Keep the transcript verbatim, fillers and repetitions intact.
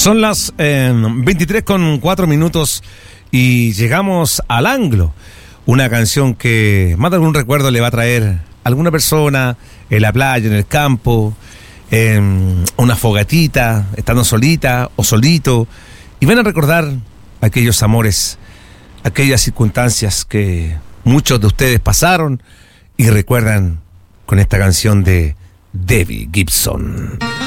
Son las eh, veintitrés con cuatro minutos y llegamos al Anglo, una canción que más de algún recuerdo le va a traer a alguna persona en la playa, en el campo, en una fogatita, estando solita o solito, y van a recordar aquellos amores, aquellas circunstancias que muchos de ustedes pasaron y recuerdan con esta canción de Debbie Gibson.